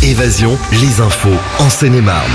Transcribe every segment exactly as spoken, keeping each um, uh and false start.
Évasion, les infos en Seine-et-Marne.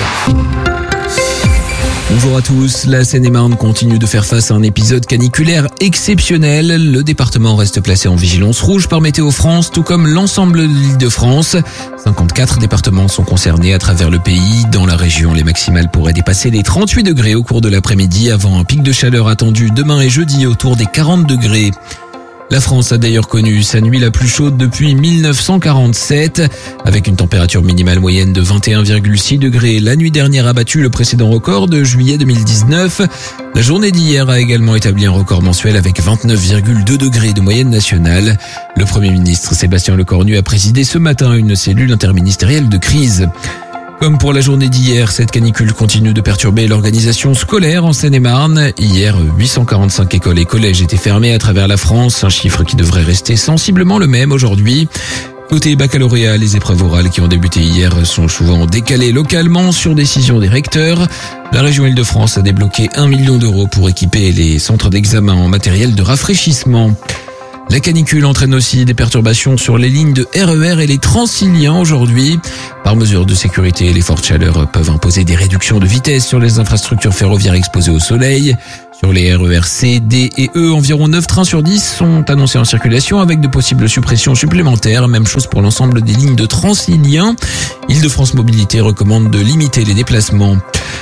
Bonjour à tous, la Seine-et-Marne continue de faire face à un épisode caniculaire exceptionnel. Le département reste placé en vigilance rouge par Météo France, tout comme l'ensemble de l'Île-de-France. cinquante-quatre départements sont concernés à travers le pays. Dans la région, les maximales pourraient dépasser les trente-huit degrés au cours de l'après-midi avant un pic de chaleur attendu demain et jeudi autour des quarante degrés. La France a d'ailleurs connu sa nuit la plus chaude depuis mille neuf cent quarante-sept, avec une température minimale moyenne de vingt et un virgule six degrés. La nuit dernière a battu le précédent record de juillet deux mille dix-neuf. La journée d'hier a également établi un record mensuel avec vingt-neuf virgule deux degrés de moyenne nationale. Le Premier ministre Sébastien Lecornu a présidé ce matin une cellule interministérielle de crise. Comme pour la journée d'hier, cette canicule continue de perturber l'organisation scolaire en Seine-et-Marne. Hier, huit cent quarante-cinq écoles et collèges étaient fermés à travers la France, un chiffre qui devrait rester sensiblement le même aujourd'hui. Côté baccalauréat, les épreuves orales qui ont débuté hier sont souvent décalées localement sur décision des recteurs. La région Île-de-France a débloqué un million d'euros pour équiper les centres d'examen en matériel de rafraîchissement. La canicule entraîne aussi des perturbations sur les lignes de R E R et les Transiliens aujourd'hui. Par mesure de sécurité, les fortes chaleurs peuvent imposer des réductions de vitesse sur les infrastructures ferroviaires exposées au soleil. Sur les R E R C, D et E, environ neuf trains sur dix sont annoncés en circulation avec de possibles suppressions supplémentaires. Même chose pour l'ensemble des lignes de Transiliens. Île-de-France Mobilité recommande de limiter les déplacements.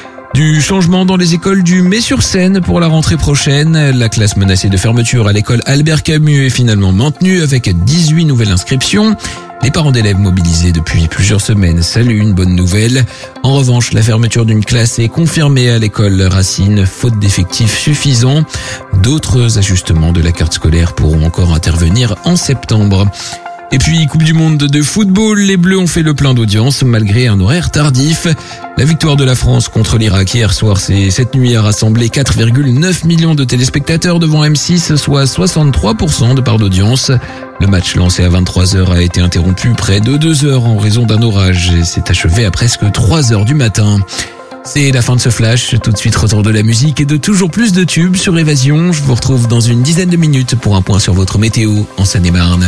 Du changement dans les écoles du Mets-sur-Seine pour la rentrée prochaine. La classe menacée de fermeture à l'école Albert Camus est finalement maintenue avec dix-huit nouvelles inscriptions. Les parents d'élèves mobilisés depuis plusieurs semaines saluent une bonne nouvelle. En revanche, la fermeture d'une classe est confirmée à l'école Racine, faute d'effectifs suffisants. D'autres ajustements de la carte scolaire pourront encore intervenir en septembre. Et puis, Coupe du Monde de football, les Bleus ont fait le plein d'audience malgré un horaire tardif. La victoire de la France contre l'Irak hier soir, c'est cette nuit a rassemblé quatre virgule neuf millions de téléspectateurs devant M six, soit soixante-trois pour cent de part d'audience. Le match lancé à vingt-trois heures a été interrompu près de deux heures en raison d'un orage et s'est achevé à presque trois heures du matin. C'est la fin de ce flash. Tout de suite, retour de la musique et de toujours plus de tubes sur Évasion. Je vous retrouve dans une dizaine de minutes pour un point sur votre météo en Seine-et-Marne.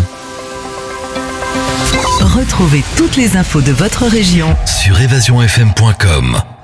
Retrouvez toutes les infos de votre région sur évasion f m point com.